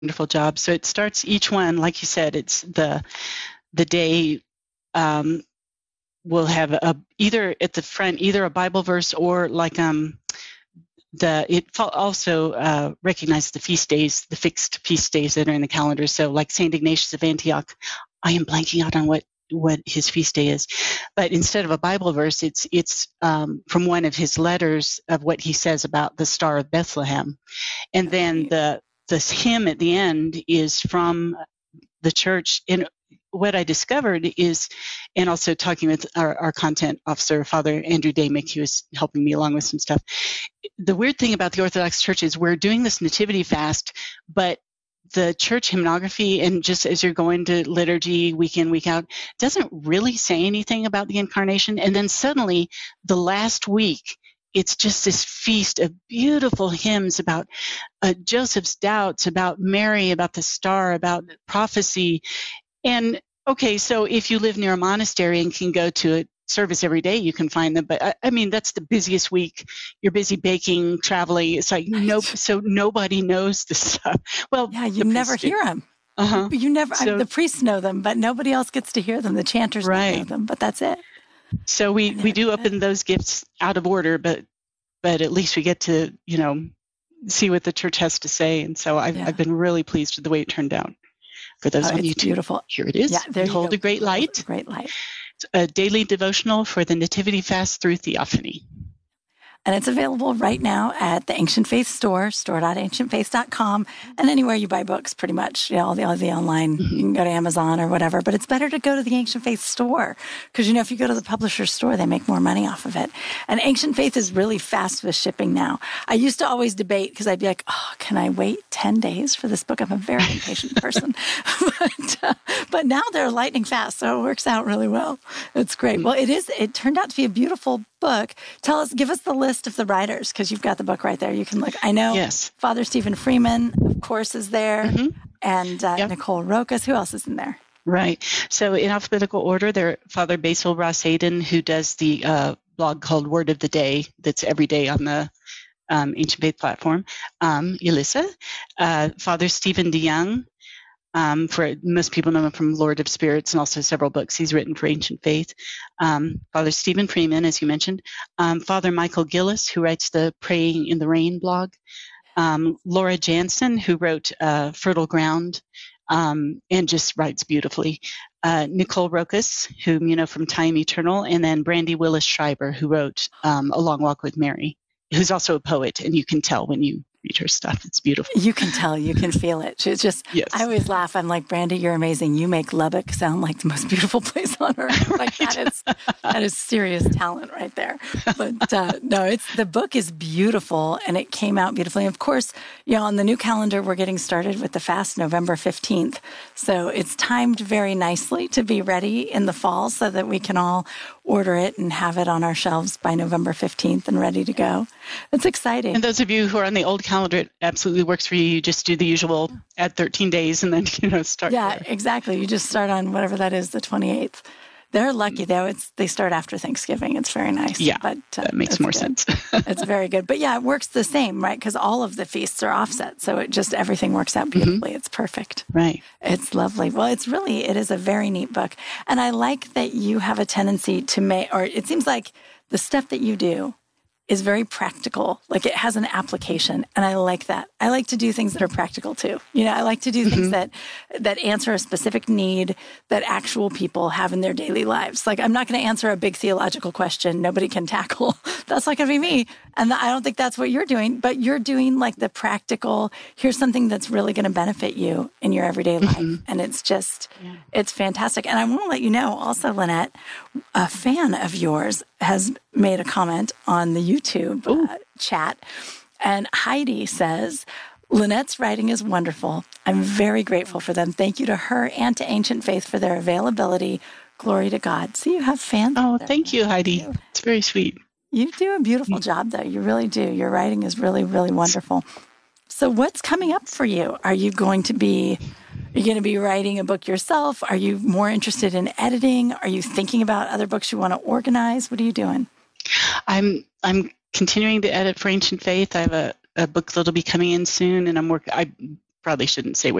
wonderful job. So it starts each one, like you said, it's the day. We'll have either at the front, either a Bible verse or like it also recognizes the feast days, the fixed feast days that are in the calendar. So like St. Ignatius of Antioch, I am blanking out on what his feast day is, but instead of a Bible verse, it's from one of his letters of what he says about the Star of Bethlehem, and then the hymn at the end is from the church. And what I discovered is, and also talking with our content officer, Father Andrew Damick, who was helping me along with some stuff. The weird thing about the Orthodox Church is we're doing this nativity fast, but the church hymnography, and just as you're going to liturgy week in, week out, doesn't really say anything about the incarnation. And then suddenly the last week, it's just this feast of beautiful hymns about Joseph's doubts, about Mary, about the star, about prophecy. And okay, so if you live near a monastery and can go to a service every day, you can find them. But I mean, that's the busiest week. You're busy baking, traveling. It's like so nobody knows this stuff. Well, yeah, you never hear them. You never. The priests know them, but nobody else gets to hear them. The chanters know them, but that's it. So we do open those gifts out of order, but at least we get to see what the church has to say. And so I've been really pleased with the way it turned out. For those on YouTube, beautiful. Here it is. Yeah, there you Behold go. a great light. A great light. It's a daily devotional for the Nativity Fast through Theophany. And it's available right now at the Ancient Faith store, store.ancientfaith.com, and anywhere you buy books, pretty much. All the online, you can go to Amazon or whatever. But it's better to go to the Ancient Faith store because, if you go to the publisher's store, they make more money off of it. And Ancient Faith is really fast with shipping now. I used to always debate because I'd be like, oh, can I wait 10 days for this book? I'm a very impatient person. But now they're lightning fast, so it works out really well. It's great. Well, it turned out to be a beautiful book. Give us the list of the writers, because you've got the book right there. You can look. I know Father Stephen Freeman, of course, is there, and Nicole Rokas. Who else is in there? Right. So in alphabetical order, there Father Basil Ross-Aden, who does the blog called Word of the Day, that's every day on the Ancient Faith platform. Elissa, Father Stephen DeYoung. For most people know him from Lord of Spirits and also several books he's written for Ancient Faith. Father Stephen Freeman, as you mentioned. Father Michael Gillis, who writes the Praying in the Rain blog. Laura Jansen, who wrote Fertile Ground and just writes beautifully. Nicole Rokas, whom you know from Time Eternal. And then Brandy Willis Schreiber, who wrote A Long Walk with Mary, who's also a poet, and you can tell when you read her stuff. It's beautiful. You can tell. You can feel it. She's just, I always laugh. I'm like, Brandy, you're amazing. You make Lubbock sound like the most beautiful place on earth. Like that is serious talent right there. But no, the book is beautiful, and it came out beautifully. Of course, on the new calendar, we're getting started with the fast November 15th. So it's timed very nicely to be ready in the fall so that we can all order it and have it on our shelves by November 15th and ready to go. It's exciting. And those of you who are on the old calendar, it absolutely works for you. You just do the usual add 13 days and then, start. Yeah, exactly. You just start on whatever that is, the 28th. They're lucky, though. They start after Thanksgiving. It's very nice. Yeah, but that makes more sense. It's very good. But yeah, it works the same, right? Because all of the feasts are offset. So everything works out beautifully. It's perfect. Right. It's lovely. Well, it is a very neat book. And I like that you have a tendency to it seems like the stuff that you do is very practical. Like it has an application. And I like that. I like to do things that are practical too. I like to do things that answer a specific need that actual people have in their daily lives. Like I'm not going to answer a big theological question nobody can tackle. That's not going to be me. And I don't think that's what you're doing, but you're doing like the practical, here's something that's really going to benefit you in your everyday life. And it's just, it's fantastic. And I want to let you know also, Lynette, a fan of yours has made a comment on the YouTube chat. And Heidi says, Lynette's writing is wonderful. I'm very grateful for them. Thank you to her and to Ancient Faith for their availability. Glory to God. So you have fans. Oh, thank you, Heidi. It's very sweet. You do a beautiful job, though. You really do. Your writing is really, really wonderful. So what's coming up for you? Are you going to be writing a book yourself? Are you more interested in editing? Are you thinking about other books you want to organize? What are you doing? I'm continuing to edit for Ancient Faith. I have a book that'll be coming in soon, and probably shouldn't say